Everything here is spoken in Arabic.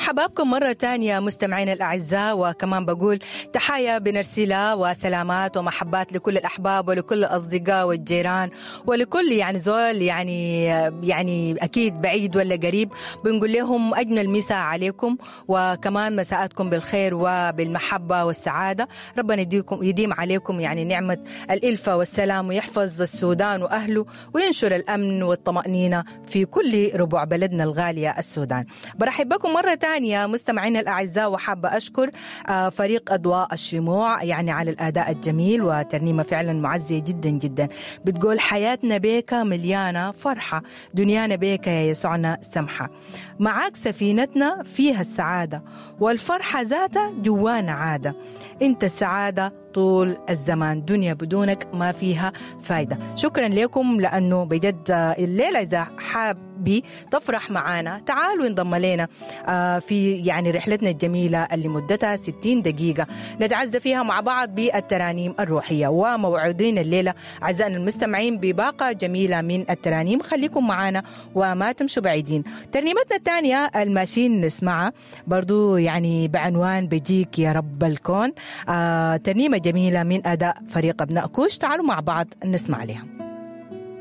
مرحبا بكم مرة تانية مستمعين الأعزاء، وكمان بقول تحية بنرسلها وسلامات ومحبات لكل الأحباب ولكل الأصدقاء والجيران ولكل يعني زول يعني أكيد بعيد ولا قريب. بنقول لهم أجمل مساء عليكم، وكمان مساءتكم بالخير وبالمحبة والسعادة. ربنا يديم عليكم يعني نعمة الإلفة والسلام، ويحفظ السودان وأهله وينشر الأمن والطمأنينة في كل ربوع بلدنا الغالية السودان. برحب بكم مرة تانية مستمعين الأعزاء، وحابة أشكر فريق أضواء الشموع يعني على الأداء الجميل وترنيمة فعلا معزية جدا جدا. بتقول حياتنا بيك مليانة فرحة، دنيانا بيك يا يسوعنا سمحة، معاك سفينتنا فيها السعادة، والفرحة ذاتها جوانا عادة، انت السعادة طول الزمان، دنيا بدونك ما فيها فايدة. شكرا لكم لأنه بجد الليلة إذا حابي تفرح معانا تعالوا انضم لنا في يعني رحلتنا الجميلة اللي مدتها 60 دقيقة نتعزى فيها مع بعض بالترانيم الروحية. وموعودين الليلة أعزائنا المستمعين بباقة جميلة من الترانيم، خليكم معانا وما تمشوا بعيدين. ترنيمتنا الثانية الماشين نسمعها برضو يعني بعنوان بجيك يا رب الكون، ترنيمة جميلة من أداء فريق أبناء كوش. تعالوا مع بعض نسمع عليها.